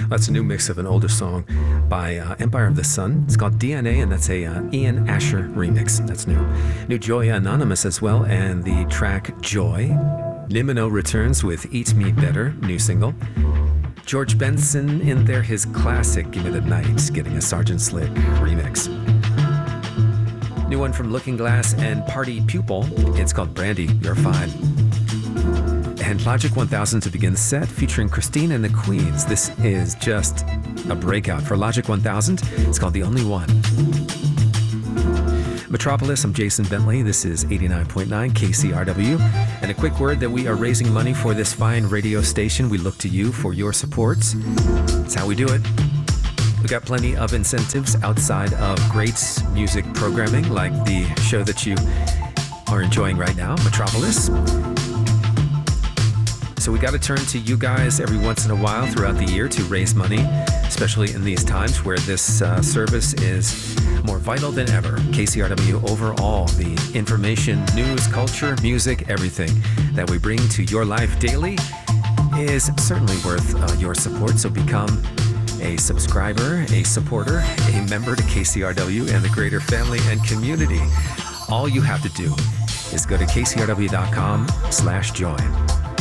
That's a new mix of an older song by Empire of the Sun. It's called DNA, and that's a Ian Asher remix. That's new. New Joya Anonymous as well, and the track Joy. Nimino returns with Eat Me Better, new single. George Benson in there, his classic Give Me the Night, getting a Sergeant Slick remix. New one from Looking Glass and Party Pupil. It's called Brandy, You're Fine. And Logic 1000 to begin the set, featuring Christine and the Queens. This is just a breakout for Logic 1000. It's called The Only One. Metropolis, I'm Jason Bentley. This is 89.9 KCRW. And a quick word that we are raising money for this fine radio station. We look to you for your support. That's how we do it. We got plenty of incentives outside of great music programming, like the show that you are enjoying right now, Metropolis. So we got to turn to you guys every once in a while throughout the year to raise money, especially in these times where this service is more vital than ever. KCRW overall, the information, news, culture, music, everything that we bring to your life daily is certainly worth your support. So become a subscriber, a supporter, a member to KCRW and the greater family and community. All you have to do is go to kcrw.com/join.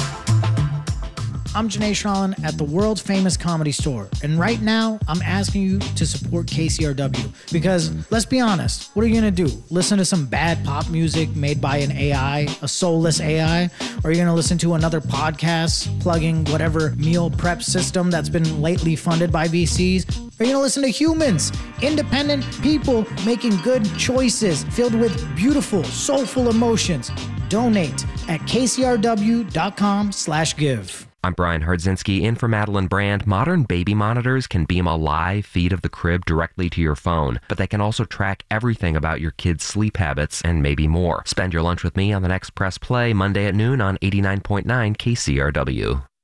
I'm Janae Shrallin at the world's famous Comedy Store. And right now, I'm asking you to support KCRW. Because, let's be honest, what are you going to do? Listen to some bad pop music made by an AI, a soulless AI? Or are you going to listen to another podcast plugging whatever meal prep system that's been lately funded by VCs? Are you going to listen to humans, independent people making good choices filled with beautiful, soulful emotions? Donate at kcrw.com/give. I'm Brian Hardzinski in for Madeline Brand. Modern baby monitors can beam a live feed of the crib directly to your phone, but they can also track everything about your kid's sleep habits and maybe more. Spend your lunch with me on the next Press Play Monday at noon on 89.9 KCRW.